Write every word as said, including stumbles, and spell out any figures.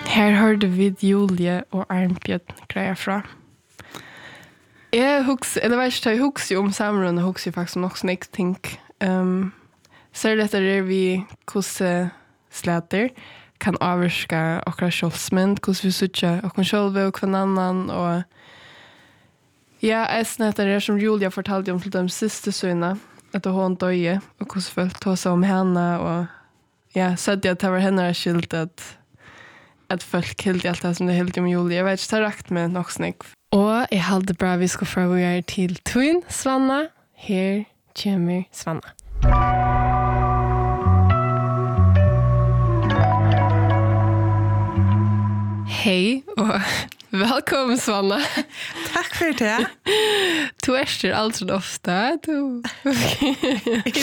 Her hørte vi Julie og Arnbjørn greia fra. Jeg husker, eller vet ikke, jeg husker om samrunde, jeg husker faktisk om nok sånn ikke ting. Um, så er dette er vi hvordan slæter kan avvarske akkurat kjølsmynd, hvordan vi sitter akkurat selv og hver annan, og ja, jeg snett er det som Julia fortalte om til de siste søgene, at hun døde, og hvordan følte ta seg om henne, og ja, så at det var henne skilt at at folk helt i alt det som det helt om Julia. Jeg vet ikke, det har rakt med nok snakk. Og jeg hadde bra vi skal få gjøre til Twin Svanna. Her kommer Svanna. Hei, og velkommen Svanna. Takk for det. Du er ikke alltid ofte. Du... Jeg